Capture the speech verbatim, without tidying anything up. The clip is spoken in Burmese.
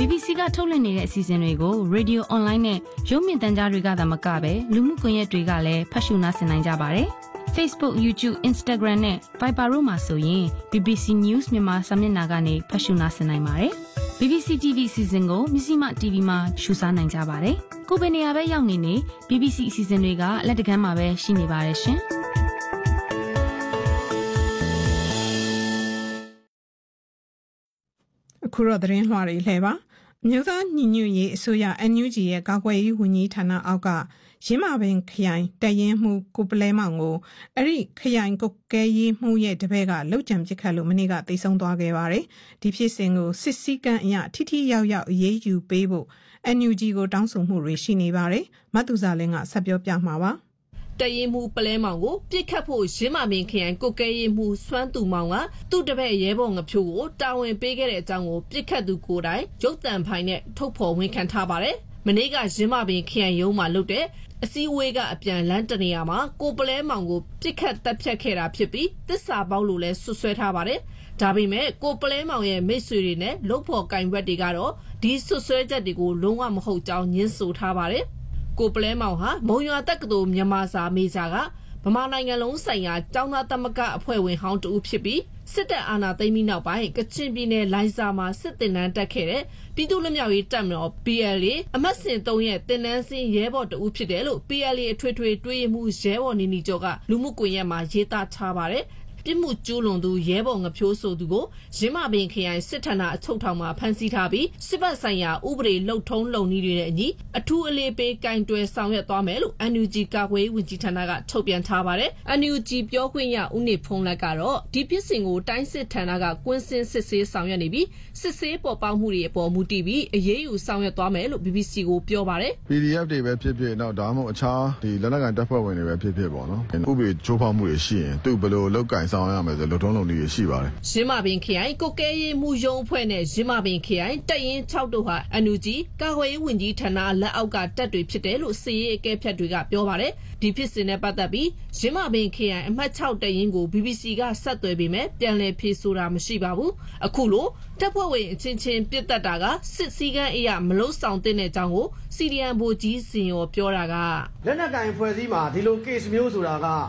B B C ကထုတ်လွှင့်နေတဲ့အစီအစဉ်တွေကို Radio Online နဲ့ရုပ်မြင်သံကြားတွေကသာမကပဲလူမှုကွန်ရက်တွေကလည်းဖတ်ရှုနားဆင်နိုင်ကြပါတယ်။ Facebook, YouTube, Instagram နဲ့ Viber တို့မှာဆိုရင် B B C News မြန်မာစာမျက်နှာကနေဖတ်ရှုနားဆင်နိုင်ပါတယ်။ B B C တီ ဗီ အစီအစဉ်ကိုMissima တီ ဗီ မှာရှုစားနိုင်ကြပါတယ်။ကိုယ်ပဲနေရာပဲရောက်နေနေ B B C အစီအစဉ်တွေကလက်တကမ်းမှာပဲရှိနေပါတယ်ရှင်။အခုတော့သတင်းလွှာတွေလှည့်ပါမြို့သားညီညွတ်ရေးအစိုးရ N U G ရဲ့ကာကွယ်ရေးဝန်ကြီးဌာနအောက်ကရင်းမာပင်ခရိုင်တရင်မှုကိုပလဲမောင်ကိုအဲ့ဒီခရိုင်ကုတ်ကဲရေးမှုရဲ့တပည့်ကလောက်ကြံပစ်ခတ်လို့မနေ့ကတိတ်ဆုံးသွားခဲ့ပါတယ်ဒီဖြစ်စဉ်ကိုစစ်စည်းကမ်းအရထိထိရောက်ရောက်အရေးယူပေးဖို့ N U G ကိုတောင်းဆိုမှုတွေရှိနေပါတယ်မတ်သူစာလင်းကဆက်ပြောပြမှာပါတရင်မှုပလဲမောင်ကိုပြစ်ခတ်ဖို့ရင်းမာပင်ခရိုင်ကိုကဲရေးမှုစွမ်းသူမောင်ကသူ့တပည့်ရဲဘော်ငဖြိုးကိုတာဝန်ပေးခဲ့တဲ့အကြောင်းကိုပြစ်ခတ်သူကိုယ်တိုင်ရုပ်တံဖိုင်နဲ့ထုတ်ဖော်ဝန်ခံထားပါတယ်မနေ့ကရင်းမာပင်ခရိုင်ရုံးမှာလုပ်တဲ့အစည်းအဝေးကအပြန်လန်းတနေရာမှာကိုပလဲမောင်ကိုပြစ်ခတ်တပ်ဖြတ်ခဲ့တာဖြစ်ပြီးတစ္ဆာပေါက်လို့လဲဆွဆွဲထားပါတယ်ဒါပေမဲ့ကိုပလဲမောင်ရဲ့မိတ်ဆွေတွေနဲ့လုတ်ဖော်ကင်ဘက်တွေကတော့ဒီဆွဆွဲချက်တွေကိုလုံးဝမဟုတ်ကြောင်းညှင်းဆိုထားပါတယ်ကိုပလဲမောင်ဟာမုံရွာတက္ကသိုလ်မြန်မာစာမေဂျာကဗမာနိုင်ငံလုံးဆိုင်ရာကျောင်းသားသမဂ္ဂအဖွဲ့ဝင်ဟောင်းတူဖြစ်ပြီးစစ်တပ်အာဏာသိမ်းပြီးနောက်ပိုင်းကချင်ပြည်နယ်လိုင်ဇာမှာစစ်တင်တန်းတက်ခဲ့တဲ့ပြည်သူ့လွတ်မြောက်ရေးတပ်မတော် P L A အမတ်စဉ်သုံးရဲ့တင်နန်းစင်းရဲဘော်တူဖြစ်တယ်လို့ P L A အထွေထွေတွေးရမှုရဲဘော်နေနီကျော်ကလူမှုကွန်ရက်မှာရေးသားထားပါတယ်ပြစ်မှုကျူးလွန်သူရဲဘော်ငဖြိုးဆိုသူကိုရင်းမာပင်ခရိုင်စစ်ဌာနအချုပ်ထောင်မှာဖမ်းဆီးထားပြီးစစ်ဘက်ဆိုင်ရာဥပဒေလှုပ်ထုံးလုံနည်းတွေနဲ့အညီအထူးအလေးပေးကင်တွယ်ဆောင်ရွက်သွားမယ်လို့ N U G ကာကွယ်ရေးဝန်ကြီးဌာနကထုတ်ပြန်ထားပါတယ်။ N U G ပြောခွင့်ရဦးနေဖုံးလက်ကတော့ဒီပြစ်စင်ကိုတိုင်းစစ်ဌာနကကွင်းစင်းစစ်ဆေးဆောင်ရွက်နေပြီးစစ်ဆေးပေါ်ပေါက်မှုတွေအပေါ်မူတည်ပြီးအရေးယူဆောင်ရွက်သွားမယ်လို့ B B C ကိုပြောပါတယ်။ P D F တွေပဲဖြစ်ဖြစ်တော့ဒါမှမဟုတ်အခြားဒီလက်နက်ကိုင်တပ်ဖွဲ့ဝင်တွေပဲဖြစ်ဖြစ်ပေါ့နော်။ဥပဒေချိုးဖောက်မှုတွေရှိရင်သူ့ဘယ်လိုလောက်ကင်ဆောင်ရမယ်ဆိုလုံထုံးလုံနည်းတွေရှိပါတယ်ရင်းမာပင်ခရိုင်ကိုကဲရေးမှုရုံးအဖွဲ့နဲ့ရင်းမာပင်ခရိုင်တပ်ရင်း၆တို့ဟာ N U G ကာကွယ်ရေးဝန်ကြီးဌာနလက်အောက်ကတပ်တွေဖြစ်တယ်လို့စစ်ရေးအကဲဖြတ်တွေကပြောပါတယ်ဒီဖြစ်စဉ်နဲ့ပတ်သက်ပြီးရင်းမာပင်ခရိုင်အမှတ်၆တပ်ရင်းကို B B C ကဆက်သွယ်ပေမဲ့ပြန်လည်ဖြေဆိုတာမရှိပါဘူးအခုလိုတပ်ဖွဲ့ဝင်အချင်းချင်းပြစ်တက်တာကစစ်စည်းကမ်းအရာမလို့ဆောင်တဲ့အကြောင်းကိုစီဒီအမ်ဗိုလ်ကြီးစင်ရောပြောတာကလက်နက်ကိုင်ဖွဲ့စည်းမှာဒီလို case မျိုးဆိုတာက